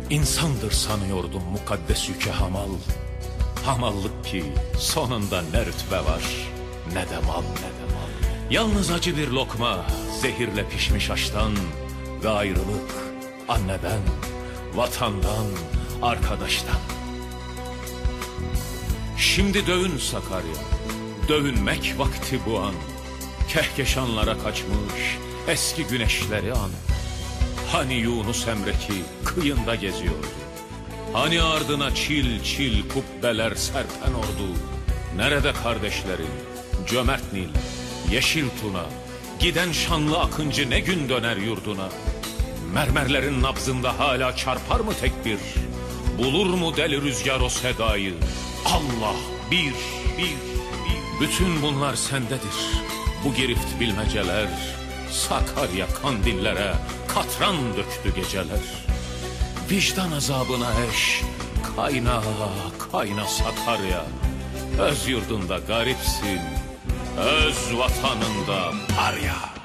İnsandır sanıyordum mukaddes yükü hamal. Hamallık ki sonunda ne rütbe var, ne de mal, ne de mal. Yalnız acı bir lokma, zehirle pişmiş aştan ve ayrılık anneden, vatandan, arkadaştan. Şimdi dövün Sakarya, dövünmek vakti bu an. Kehkeşanlara kaçmış eski güneşleri an. Hani Yunus Emre ki kıyında geziyordu. Hani ardına çil çil kubbeler serpen ordu. Nerede kardeşlerin, cömert Nil, yeşil Tuna? Giden şanlı akıncı ne gün döner yurduna? Mermerlerin nabzında hala çarpar mı tekbir? Bulur mu deli rüzgar o sedayı? Allah bir. Bütün bunlar sendedir. Bu girift bilmeceler, Sakarya kandillere katran döktü geceler. Vicdan azabına eş, kayna Sakarya. Öz yurdunda garipsin, öz vatanında parya.